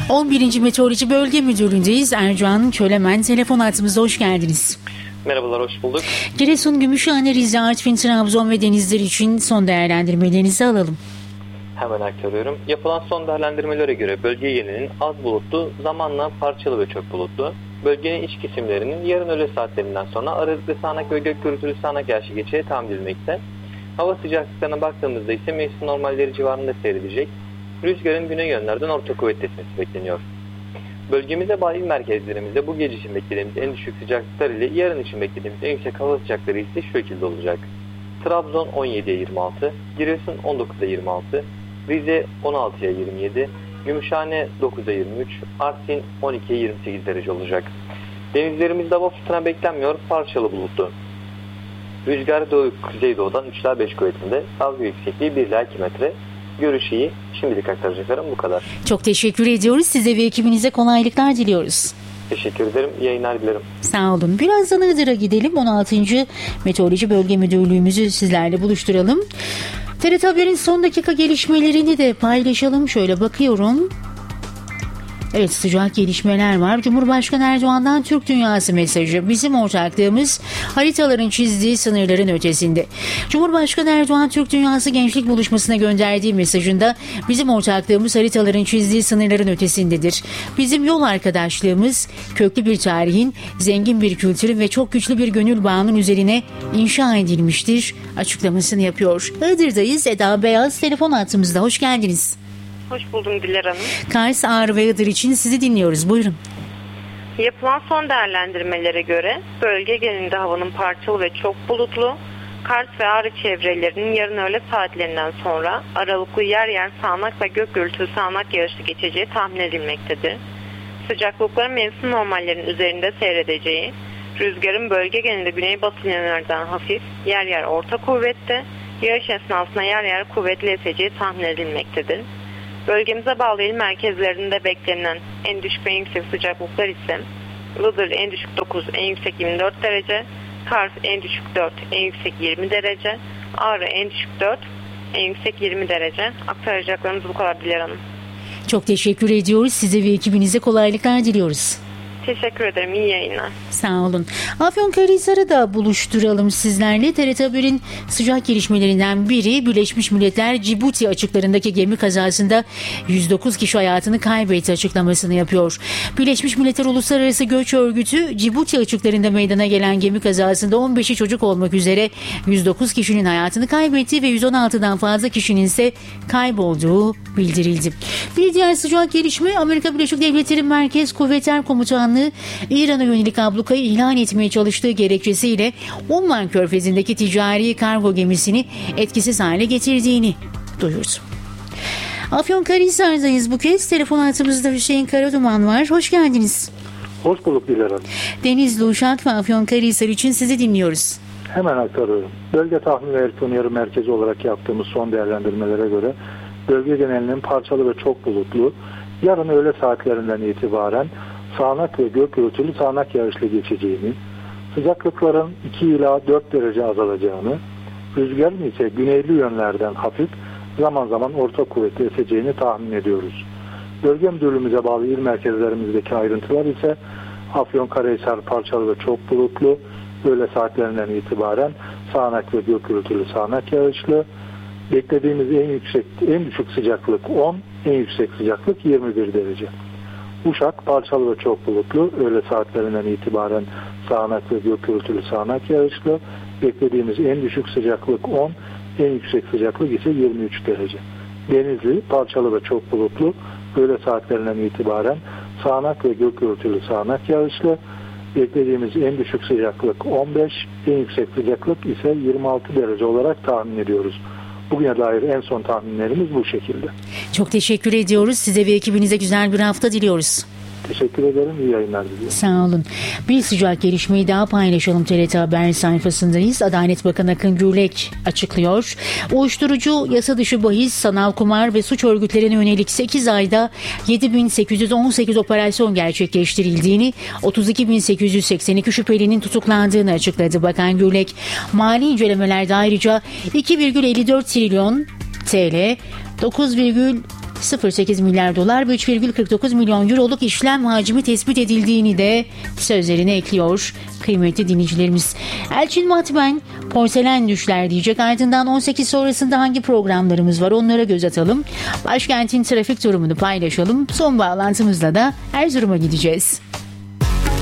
11. Meteoroloji Bölge Müdürlüğü'ndeyiz. Erdoğan Kölemen telefon hattımızda, hoş geldiniz. Merhabalar, hoş bulduk. Giresun, Gümüşhane, Rize, Artvin, Trabzon ve Denizli için son değerlendirmelerinizi alalım. Hemen aktarıyorum. Yapılan son değerlendirmelere göre bölge genelinin az bulutlu, zamanla parçalı ve çok bulutlu. Bölgenin iç kesimlerinin yarın öğle saatlerinden sonra aralıklı sağanak ve gök gürültülü sağanak yağışı geçeceği tahmin edilmekte. Hava sıcaklıklarına baktığımızda ise mevsim normalleri civarında seyredecek. Rüzgarın güney yönlerden orta kuvvetli esmesi bekleniyor. Bölgemize bağlı il merkezlerimizde bu gece için beklediğimiz en düşük sıcaklıklar ile yarın için beklediğimiz en yüksek hava sıcaklıkları ise şu şekilde olacak. Trabzon 17'ye 26, Giresun 19'a 26, Rize 16'ya 27, Gümüşhane 9'a 23, Artvin 12'ye 28 derece olacak. Denizlerimizde hava fırtına beklenmiyor, parçalı bulutlu. Rüzgar doğu kuzeydoğudan 3-5 kuvvetinde, dalga yüksekliği 1-2 metre. Görüş iyi. Şimdilik aktaracaklarım bu kadar. Çok teşekkür ediyoruz. Size ve ekibinize kolaylıklar diliyoruz. Teşekkür ederim. İyi yayınlar dilerim. Sağ olun. Birazdan Iğdır'a gidelim. 16. Meteoroloji Bölge Müdürlüğümüzü sizlerle buluşturalım. TRT Haber'in son dakika gelişmelerini de paylaşalım. Şöyle bakıyorum. Evet, sıcak gelişmeler var. Cumhurbaşkanı Erdoğan'dan Türk Dünyası mesajı. Bizim ortaklığımız haritaların çizdiği sınırların ötesinde. Cumhurbaşkanı Erdoğan Türk Dünyası Gençlik Buluşması'na gönderdiği mesajında bizim ortaklığımız haritaların çizdiği sınırların ötesindedir. Bizim yol arkadaşlığımız köklü bir tarihin, zengin bir kültürün ve çok güçlü bir gönül bağının üzerine inşa edilmiştir açıklamasını yapıyor. Iğdır'dayız. Eda Beyaz telefon hattımızda. Hoş geldiniz. Hoş buldum Diler Hanım. Kars, Ağrı ve Iğdır için sizi dinliyoruz. Buyurun. Yapılan son değerlendirmelere göre bölge genelinde havanın parçalı ve çok bulutlu, Kars ve Ağrı çevrelerinin yarın öğle saatlerinden sonra aralıklı yer yer sağanak ve gök gürültülü sağanak yağışlı geçeceği tahmin edilmektedir. Sıcaklıkların mevsim normallerinin üzerinde seyredeceği, rüzgarın bölge genelinde güneybatı yönlerden hafif, yer yer orta kuvvette, yağış esnasında yer yer kuvvetli eseceği tahmin edilmektedir. Bölgemize bağlı il merkezlerinde beklenen en düşük ve en yüksek sıcaklıklar ise Iğdır en düşük 9, en yüksek 24 derece, Kars en düşük 4, en yüksek 20 derece, Ağrı en düşük 4, en yüksek 20 derece. Aktaracaklarımız bu kadar Diler Hanım. Çok teşekkür ediyoruz. Size ve ekibinize kolaylıklar diliyoruz. Teşekkür ederim. İyi yayınlar. Sağ olun. Afyonkarahisar'ı da buluşturalım sizlerle. TRT Haber'in sıcak gelişmelerinden biri, Birleşmiş Milletler Cibuti açıklarındaki gemi kazasında 109 kişi hayatını kaybetti açıklamasını yapıyor. Birleşmiş Milletler Uluslararası Göç Örgütü, Cibuti açıklarında meydana gelen gemi kazasında 15'i çocuk olmak üzere 109 kişinin hayatını kaybetti ve 116'dan fazla kişinin ise kaybolduğu bildirildi. Bir diğer sıcak gelişme, Amerika Birleşik Devletleri Merkez Kuvvetler Komutanlığı İran'a yönelik ablukayı ilan etmeye çalıştığı gerekçesiyle Umman Körfezi'ndeki ticari kargo gemisini etkisiz hale getirdiğini duyurdu. Afyonkarahisar'dayız bu kez. Telefon hattımızda Hüseyin Karaduman var. Hoş geldiniz. Hoş bulduk Diler Hanım. Denizli, Uşak ve Afyonkarahisar için sizi dinliyoruz. Hemen aktarıyorum. Bölge tahmin ve harita uyarı merkezi olarak yaptığımız son değerlendirmelere göre bölge genelinin parçalı ve çok bulutlu, yarın öğle saatlerinden itibaren sağanak ve gök gürültülü sağanak yağışlı geçeceğini, sıcaklıkların 2 ila 4 derece azalacağını, rüzgarın ise güneyli yönlerden hafif, zaman zaman orta kuvvetli eseceğini tahmin ediyoruz. Bölge müdürlüğümüze bağlı il merkezlerimizdeki ayrıntılar ise Afyonkarahisar parçalı ve çok bulutlu, öğle saatlerinden itibaren sağanak ve gök gürültülü sağanak yağışlı, beklediğimiz en düşük sıcaklık 10, en yüksek sıcaklık 21 derece. Uşak parçalı ve çok bulutlu, öğle saatlerinden itibaren sağanak ve gök gürültülü sağanak yağışlı, beklediğimiz en düşük sıcaklık 10, en yüksek sıcaklık ise 23 derece. Denizli parçalı ve çok bulutlu, öğle saatlerinden itibaren sağanak ve gök gürültülü sağanak yağışlı, beklediğimiz en düşük sıcaklık 15, en yüksek sıcaklık ise 26 derece olarak tahmin ediyoruz. Bugüne dair en son tahminlerimiz bu şekilde. Çok teşekkür ediyoruz. Size ve ekibinize güzel bir hafta diliyoruz. Teşekkür ederim. İyi yayınlar diliyorum. Sağ olun. Bir sıcak gelişmeyi daha paylaşalım. TRT Haber sayfasındayız. Adalet Bakanı Akın Gürlek açıklıyor. Uyuşturucu, yasa dışı bahis, sanal kumar ve suç örgütlerine yönelik 8 ayda 7.818 operasyon gerçekleştirildiğini, 32.882 şüphelinin tutuklandığını açıkladı. Bakan Gürlek, mali incelemelerde ayrıca 2,54 trilyon TL, 9,8 0,8 milyar dolar ve 3,49 milyon euroluk işlem hacmi tespit edildiğini de sözlerine ekliyor kıymetli dinleyicilerimiz. Elçin Matben porselen düşler diyecek. Ardından 18 sonrasında hangi programlarımız var onlara göz atalım. Başkentin trafik durumunu paylaşalım. Son bağlantımızla da Erzurum'a gideceğiz.